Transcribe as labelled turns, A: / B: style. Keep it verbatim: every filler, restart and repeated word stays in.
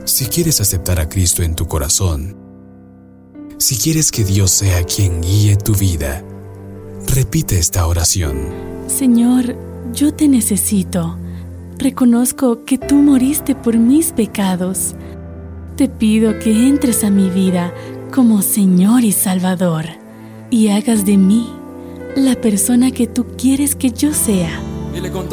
A: Si quieres aceptar a Cristo en tu corazón, si quieres que Dios sea quien guíe tu vida, repite esta oración.
B: Señor, yo te necesito. Reconozco que tú moriste por mis pecados. Te pido que entres a mi vida como Señor y Salvador y hagas de mí la persona que tú quieres que yo sea.
C: Y le contó